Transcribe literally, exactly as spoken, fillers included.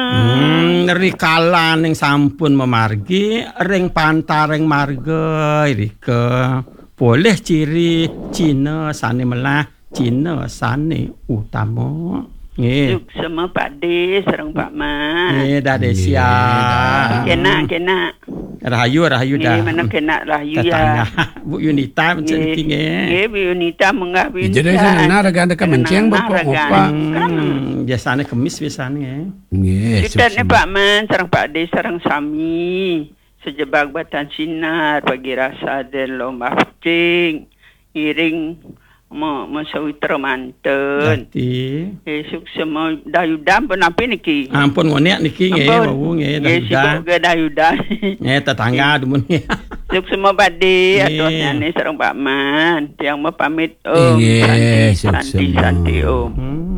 Hmm, rikala ning sampun memargi ring pantaring marga irika. Boleh ciri Cina sane melah, Cina sane utama. Nggih. Sama Pak De sareng Pak Mat. Nggih, dah desia. Kenak kenak. Rahayu rahayu dah. Nggih, mana kenak rahayu ya. Bu Yunita macam ni nggih. Nggih, Bu Yunita menggah Bu Yunita. Jadi sana nak raga dekat menceng berapa? Biasanya kemis biasanya. Nggih. Kita ni Pak Man sareng Pak De sareng Sami. Sejebak batan sinar bagi rasa dan lomba kucing. Iring mo mo sawitra manten. Dadi esuk semua dayudan pun apa niki? Ampun ngonek niki nggih wau nggih dayudan. Nggih dayudan. Nggih tetangga demun. Esuk semua badi atus nyane sareng Pak Man. Tiang mau pamit om. Nggih, Santi santi om.